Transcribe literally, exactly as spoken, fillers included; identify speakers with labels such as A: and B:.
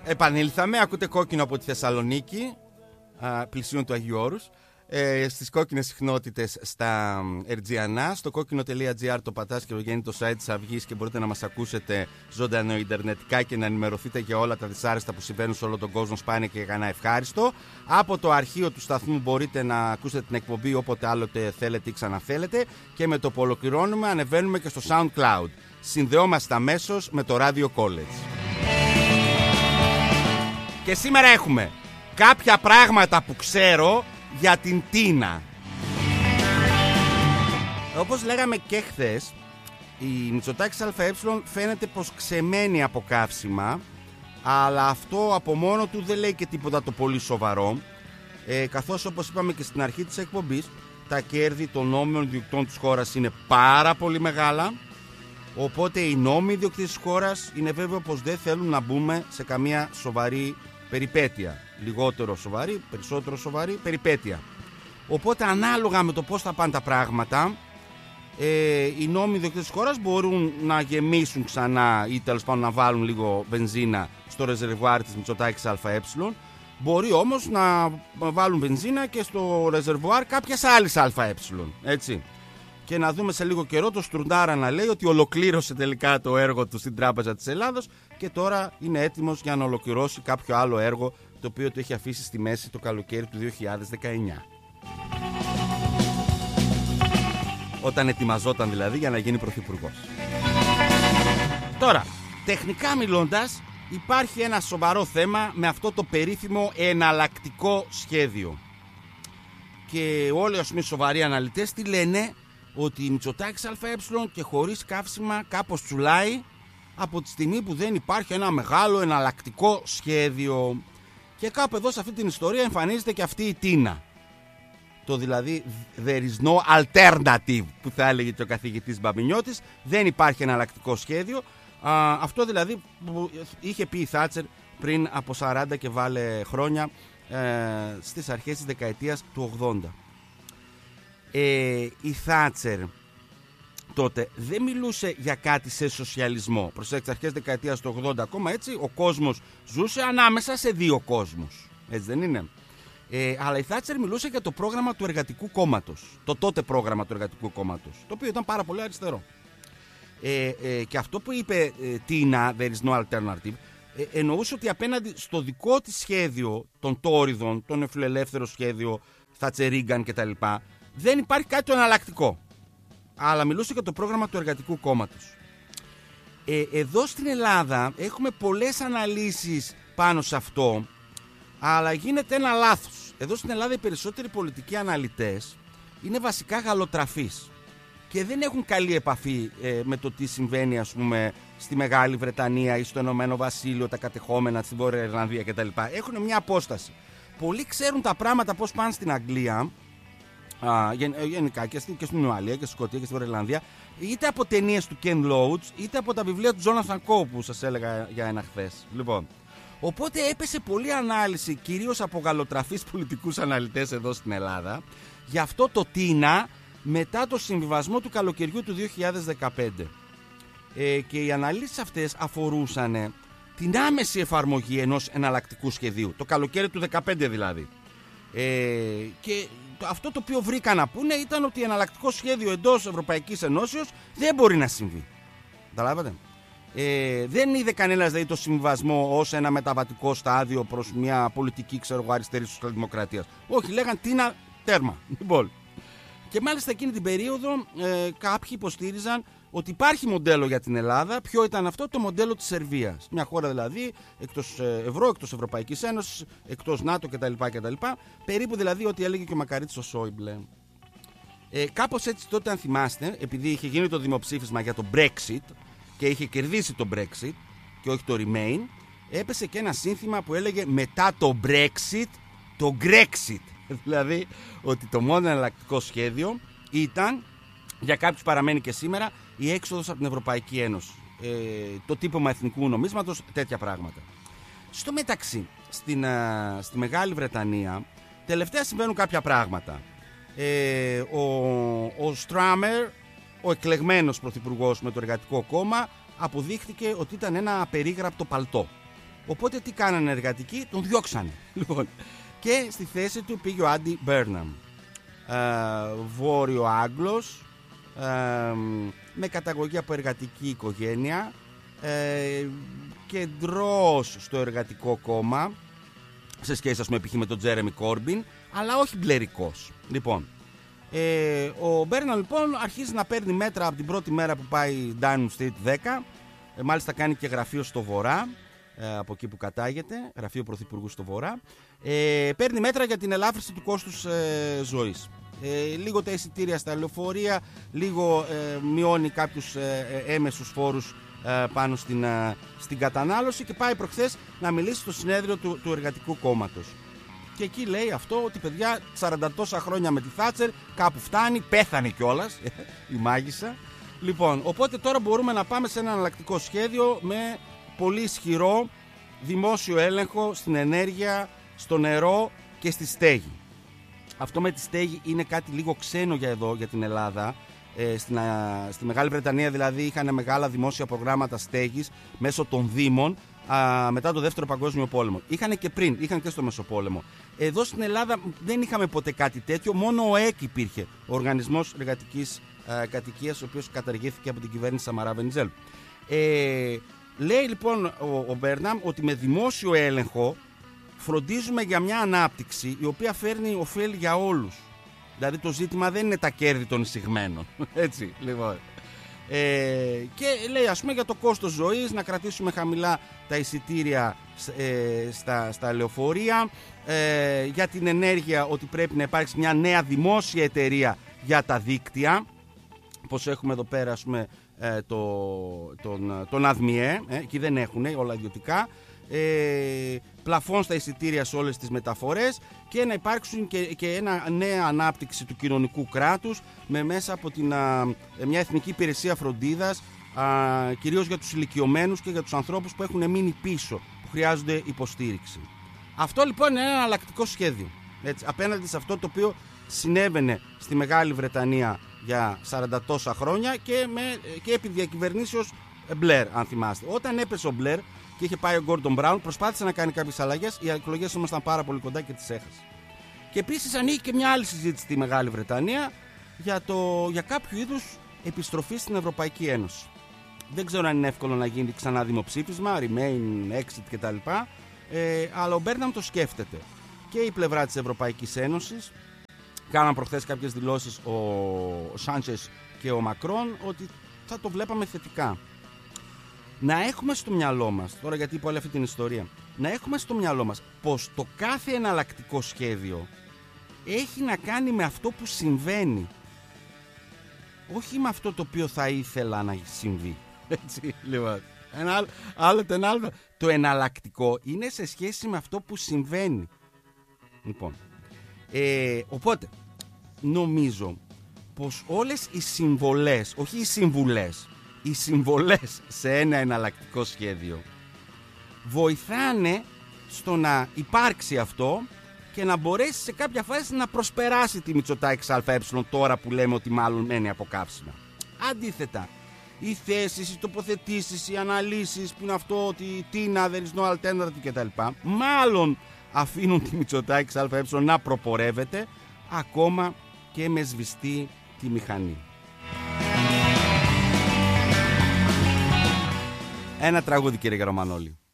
A: Επανήλθαμε, ακούτε Κόκκινο από τη Θεσσαλονίκη, πλησίον του Αγίου Όρους, ε, στις κόκκινες συχνότητες στα Ερτζιανά. Στο κόκκινο τελεία τζι άρ το πατάς και βγαίνει το site της Αυγής και μπορείτε να μας ακούσετε ζωντανό ιντερνετικά και να ενημερωθείτε για όλα τα δυσάρεστα που συμβαίνουν σε όλο τον κόσμο, σπάνια και κανένα ευχάριστο. Από το αρχείο του σταθμού μπορείτε να ακούσετε την εκπομπή όποτε άλλοτε θέλετε ή ξαναθέλετε, και με το που ολοκληρώνουμε ανεβαίνουμε και στο SoundCloud. Συνδεόμαστε αμέσως με το Radio College. Και σήμερα έχουμε κάποια πράγματα που ξέρω για την Τίνα. Όπως λέγαμε και χθες, η Μητσοτάκης ΑΕ φαίνεται πως ξεμένει από καύσιμα, αλλά αυτό από μόνο του δεν λέει και τίποτα το πολύ σοβαρό, ε, καθώς όπως είπαμε και στην αρχή της εκπομπής, τα κέρδη των νόμιμων ιδιοκτητών της χώρας είναι πάρα πολύ μεγάλα. Οπότε οι νόμοι ιδιοκτήτες της χώρας είναι βέβαιο πως δεν θέλουν να μπούμε σε καμία σοβαρή περιπέτεια. Λιγότερο σοβαρή, περισσότερο σοβαρή περιπέτεια. Οπότε ανάλογα με το πώς θα πάνε τα πράγματα, ε, οι νόμοι ιδιοκτήτες της χώρας μπορούν να γεμίσουν ξανά ή τέλος πάντων να βάλουν λίγο βενζίνα στο ρεζερβουάρ της Μητσοτάκης ΑΕ. Μπορεί όμως να βάλουν βενζίνα και στο ρεζερβουάρ κάποιας άλλης ΑΕ. Έτσι. Και να δούμε σε λίγο καιρό το Στουρνάρα να λέει ότι ολοκλήρωσε τελικά το έργο του στην Τράπεζα της Ελλάδος και τώρα είναι έτοιμος για να ολοκληρώσει κάποιο άλλο έργο το οποίο το έχει αφήσει στη μέση το καλοκαίρι του δύο χιλιάδες δεκαεννιά. Όταν ετοιμαζόταν δηλαδή για να γίνει πρωθυπουργός. Τώρα, τεχνικά μιλώντας, υπάρχει ένα σοβαρό θέμα με αυτό το περίφημο εναλλακτικό σχέδιο. Και όλοι ας πούμε σοβαροί αναλυτές τι λένε? Ότι η Μητσοτάκης ΑΕ και χωρίς καύσιμα κάπως τσουλάει από τη στιγμή που δεν υπάρχει ένα μεγάλο εναλλακτικό σχέδιο. Και κάπου εδώ σε αυτή την ιστορία εμφανίζεται και αυτή η Τίνα. Το δηλαδή there is no alternative που θα έλεγε και ο καθηγητής Μπαμπινιώτης. Δεν υπάρχει εναλλακτικό σχέδιο. Α, αυτό δηλαδή που είχε πει η Θάτσερ πριν από σαράντα και βάλε χρόνια, ε, στις αρχές της δεκαετίας του ογδόντα. Ε, η Θάτσερ τότε δεν μιλούσε για κάτι σε σοσιαλισμό. Προσέξτε, αρχές δεκαετίας του ογδόντα ακόμα έτσι ο κόσμος ζούσε ανάμεσα σε δύο κόσμους. Έτσι δεν είναι? Ε, αλλά η Θάτσερ μιλούσε για το πρόγραμμα του Εργατικού Κόμματος. Το τότε πρόγραμμα του Εργατικού Κόμματος, το οποίο ήταν πάρα πολύ αριστερό. Ε, ε, και αυτό που είπε ε, Τίνα, there is no alternative, ε, εννοούσε ότι απέναντι στο δικό της σχέδιο των Τόριδων, τον εφιλελεύθερο σχέδιο Θατσερίγκαν κτλ., δεν υπάρχει κάτι το εναλλακτικό. Αλλά μιλούσε για το πρόγραμμα του Εργατικού Κόμματος. Ε, εδώ στην Ελλάδα έχουμε πολλές αναλύσεις πάνω σε αυτό, αλλά γίνεται ένα λάθος. Εδώ στην Ελλάδα οι περισσότεροι πολιτικοί αναλυτές είναι βασικά γαλλοτραφείς και δεν έχουν καλή επαφή ε, με το τι συμβαίνει ας πούμε στη Μεγάλη Βρετανία ή στο Ηνωμένο Βασίλειο, τα κατεχόμενα, στη Βόρεια Ιρλανδία κτλ. Έχουν μια απόσταση. Πολλοί ξέρουν τα πράγματα πώς πάνε στην Αγγλία, α, γεν, γενικά και, στη, και στην Ουαλία και στη Σκωτία και στη Βόρεια Ιρλανδία, είτε από ταινίες του Ken Loach είτε από τα βιβλία του Jonathan Coe που σας έλεγα για ένα χθες. Λοιπόν, οπότε έπεσε πολλή ανάλυση κυρίως από γαλλοτραφείς πολιτικούς αναλυτές εδώ στην Ελλάδα για αυτό το Τίνα μετά το συμβιβασμό του καλοκαιριού του δύο χιλιάδες δεκαπέντε. Ε, και οι αναλύσεις αυτές αφορούσαν την άμεση εφαρμογή ενός εναλλακτικού σχεδίου, το καλοκαίρι του δεκαπέντε δηλαδή. Ε, και αυτό το οποίο βρήκαν να πούνε ήταν ότι εναλλακτικό σχέδιο εντός Ευρωπαϊκής Ενώσεως δεν μπορεί να συμβεί. Καταλάβατε? Ε, δεν είδε κανένας δηλαδή το συμβιβασμό ως ένα μεταβατικό στάδιο προς μια πολιτική ξέρω, αριστερή σοσιαλδημοκρατίας. Όχι, λέγαν Τίνα τέρμα. Λοιπόν. Και μάλιστα εκείνη την περίοδο ε, κάποιοι υποστήριζαν ότι υπάρχει μοντέλο για την Ελλάδα. Ποιο ήταν αυτό? Το μοντέλο της Σερβίας. Μια χώρα δηλαδή εκτός ευρώ, εκτός Ευρωπαϊκής Ένωσης, εκτός ΝΑΤΟ κτλ. κτλ. Περίπου δηλαδή ό,τι έλεγε και ο Μακαρίτης ο Σόιμπλε. Ε, κάπως έτσι τότε, αν θυμάστε, επειδή είχε γίνει το δημοψήφισμα για το Brexit και είχε κερδίσει το Brexit και όχι το Remain, έπεσε και ένα σύνθημα που έλεγε μετά το Brexit το Grexit. Δηλαδή ότι το μόνο εναλλακτικό σχέδιο ήταν, για κάποιους παραμένει και σήμερα, η έξοδος από την Ευρωπαϊκή Ένωση, ε, το τύπωμα εθνικού νομίσματος, τέτοια πράγματα. Στο μεταξύ, στην, α, στη Μεγάλη Βρετανία τελευταία συμβαίνουν κάποια πράγματα. ε, ο, ο Στράμερ, ο εκλεγμένος πρωθυπουργός με το Εργατικό Κόμμα, αποδείχθηκε ότι ήταν ένα απερίγραπτο παλτό. Οπότε τι κάνανε εργατικοί, τον διώξανε. Λοιπόν, και στη θέση του πήγε ο Άντι Μπέρναμ, ε, Βόρειο Άγγλος, ε, με καταγωγή από εργατική οικογένεια, ε, κεντρός στο εργατικό κόμμα, σε σχέση ας πούμε π.χ. με τον Τζέρεμι Κόρμπιν, αλλά όχι μπλερικός. Λοιπόν, ε, ο Μπέρναμ λοιπόν αρχίζει να παίρνει μέτρα από την πρώτη μέρα που πάει Downing Street δέκα, ε, μάλιστα κάνει και γραφείο στο βορρά, ε, από εκεί που κατάγεται, γραφείο πρωθυπουργού στο βορρά, ε, παίρνει μέτρα για την ελάφρυνση του κόστους ε, ζωής. Ε, λίγο τα εισιτήρια στα λεωφορεία, λίγο ε, μειώνει κάποιους ε, ε, έμεσους φόρους ε, πάνω στην, ε, στην κατανάλωση και πάει προχθές να μιλήσει στο συνέδριο του, του Εργατικού Κόμματος. Και εκεί λέει αυτό ότι παιδιά σαράντα τόσα χρόνια με τη Θάτσερ κάπου φτάνει, πέθανε κιόλας η μάγισσα. Λοιπόν, οπότε τώρα μπορούμε να πάμε σε ένα εναλλακτικό σχέδιο με πολύ ισχυρό δημόσιο έλεγχο στην ενέργεια, στο νερό και στη στέγη. Αυτό με τη στέγη είναι κάτι λίγο ξένο για εδώ, για την Ελλάδα. Ε, στην, α, στη Μεγάλη Βρετανία δηλαδή είχαν μεγάλα δημόσια προγράμματα στέγης μέσω των δήμων α, μετά το Δεύτερο Παγκόσμιο Πόλεμο. Είχαν και πριν, είχαν και στο Μεσοπόλεμο. Εδώ στην Ελλάδα δεν είχαμε ποτέ κάτι τέτοιο, μόνο ο ΕΚ υπήρχε, ο Οργανισμός Εργατικής α, Κατοικίας, ο οποίος καταργήθηκε από την κυβέρνηση Σαμαρά Βενιζέλου. Ε, λέει λοιπόν ο, ο Μπέρναμ ότι με δημόσιο έλεγχο φροντίζουμε για μια ανάπτυξη η οποία φέρνει ωφέλη για όλους. Δηλαδή το ζήτημα δεν είναι τα κέρδη των εισηγμένων. Έτσι, λοιπόν. Ε, και λέει ας πούμε για το κόστος ζωής να κρατήσουμε χαμηλά τα εισιτήρια ε, στα, στα λεωφορεία, ε, για την ενέργεια ότι πρέπει να υπάρξει μια νέα δημόσια εταιρεία για τα δίκτυα, πως έχουμε εδώ πέρα ας πούμε ε, το, τον, τον ΑΔΜΙΕ, ε, εκεί δεν έχουν όλα ιδιωτικά, ε, πλαφών στα εισιτήρια σε όλες τις μεταφορές και να υπάρξουν και, και ένα νέα ανάπτυξη του κοινωνικού κράτους με μέσα από την, α, μια εθνική υπηρεσία φροντίδας, α, κυρίως για τους ηλικιωμένους και για τους ανθρώπους που έχουν μείνει πίσω, που χρειάζονται υποστήριξη. Αυτό λοιπόν είναι ένα εναλλακτικό σχέδιο, έτσι, απέναντι σε αυτό το οποίο συνέβαινε στη Μεγάλη Βρετανία για σαράντα τόσα χρόνια και, με, και επί διακυβερνήσεως Μπλερ, αν θυμάστε. Όταν έπεσε ο Μπλερ και είχε πάει ο Γκόρντον Μπράουν, προσπάθησε να κάνει κάποιες αλλαγές, οι εκλογές όμως ήταν πάρα πολύ κοντά και τις έχασε. Και επίσης ανοίγει και μια άλλη συζήτηση στη Μεγάλη Βρετανία για, το, για κάποιο είδους επιστροφή στην Ευρωπαϊκή Ένωση. Δεν ξέρω αν είναι εύκολο να γίνει ξανά δημοψήφισμα, Remain, Exit κτλ. Ε, αλλά ο Μπέρναμ το σκέφτεται. Και η πλευρά της Ευρωπαϊκής Ένωσης, κάναν προχθές κάποιες δηλώσεις ο, ο Σάντσες και ο Μακρόν ότι θα το βλέπαμε θετικά. Να έχουμε στο μυαλό μας, τώρα γιατί είπα όλη αυτή την ιστορία, να έχουμε στο μυαλό μας πως το κάθε εναλλακτικό σχέδιο έχει να κάνει με αυτό που συμβαίνει, όχι με αυτό το οποίο θα ήθελα να συμβεί. Έτσι, λοιπόν. Ένα άλλο, άλλο, το, ένα άλλο. Το εναλλακτικό είναι σε σχέση με αυτό που συμβαίνει. Λοιπόν, ε, οπότε νομίζω πως όλες οι συμβολές, όχι οι συμβουλές, οι συμβολές σε ένα εναλλακτικό σχέδιο βοηθάνε στο να υπάρξει αυτό και να μπορέσει σε κάποια φάση να προσπεράσει τη Μητσοτάκη ΑΕ τώρα που λέμε ότι μάλλον μένει από καύσιμα. Αντίθετα, οι θέσεις, οι τοποθετήσεις, οι αναλύσεις που είναι αυτό ότι τίνα, there is no alternative κτλ. Μάλλον αφήνουν τη Μητσοτάκη ΑΕ να προπορεύεται ακόμα και με σβηστή τη μηχανή. Ένα τραγούδι, κύριε Καραμανόλη.